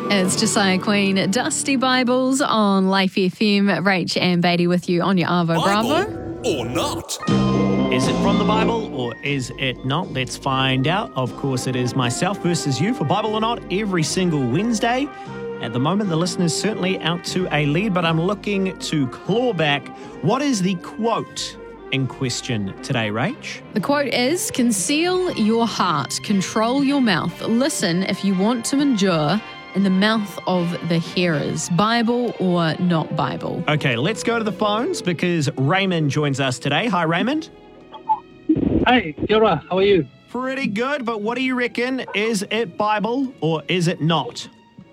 It's Josiah Queen, Dusty Bibles on Life FM. Rach and Beatty with you on your Arvo Bravo. Or not. Is it from the Bible or is it not? Let's find out. Of course, it is myself versus you for Bible or Not every single Wednesday. At the moment, the listener's certainly out to a lead, but I'm looking to claw back. What is the quote in question today, Rach? The quote is, conceal your heart, control your mouth. Listen if you want to endure in the mouth of the hearers. Bible or not Bible? Okay, let's go to the phones because Raymond joins us today. Hi, Raymond. Hey, kia ora, how are you? Pretty good, but what do you reckon? Is it Bible or is it not?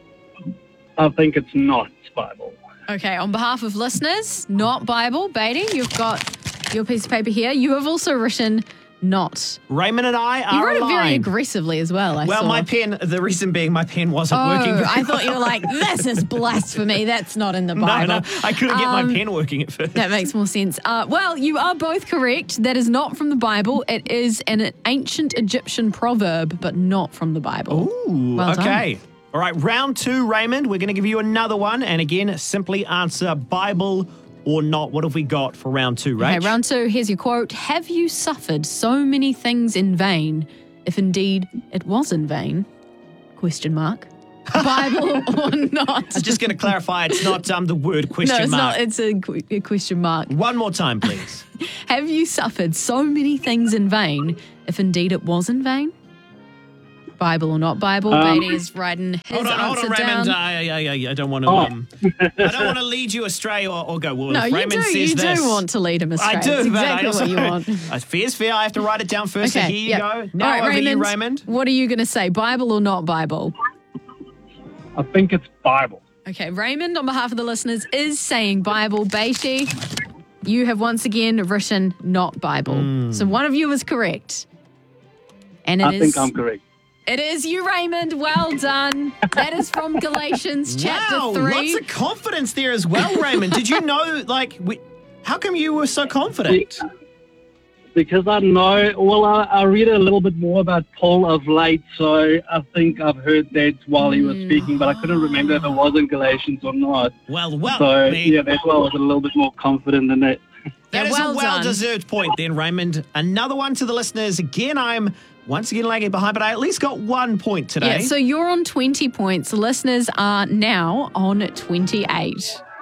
I think it's not Bible. Okay, on behalf of listeners, not Bible. Beatty, you've got your piece of paper here. You have also written not. Raymond and I are You wrote it very aligned. aggressively as well, I saw. My pen, the reason being my pen wasn't working. I thought you were like, this is blasphemy. That's not in the Bible. No, I couldn't get my pen working at first. That makes more sense. Well, you are both correct. That is not from the Bible. It is an ancient Egyptian proverb, but not from the Bible. Ooh, well okay. Done. All right, round two, Raymond. We're going to give you another one. And again, simply answer Bible or not. What have we got for round two, Rach? Okay, round two. Here's your quote. Have you suffered so many things in vain, if indeed it was in vain? Question mark. Bible or not? I'm just going to clarify, it's not the word question No, it's mark. not. It's a question mark. One more time, please. Have you suffered so many things in vain, if indeed it was in vain? Bible or not Bible? Beatty is writing his Hold on, answer Raymond. down. I don't want to. I don't want to lead you astray or go. Well, No, if you Raymond do. says You this, do want to lead him astray. I do. That's but I exactly also, what you want. Fair's fair. I have to write it down first. So here you yep. go. Now All right, over to you, Raymond. What are you going to say? Bible or not Bible? I think it's Bible. Okay, Raymond, on behalf of the listeners, is saying Bible. Beatty, you have once again written not Bible. So one of you is correct. And I think I'm correct. It is you, Raymond. Well done. That is from Galatians chapter Wow, 3. lots of confidence there as well, Raymond. Did you know, how come you were so confident? Because I know, I read a little bit more about Paul of late, so I think I've heard that while he was speaking, but I couldn't remember if it was in Galatians or not. Well, So, mate, that's why I was a little bit more confident in it. that is well a done. well-deserved point then, Raymond. Another one to the listeners. Again, I'm once again lagging behind, but I at least got 1 point today. Yeah, so you're on 20 points. Listeners are now on 28.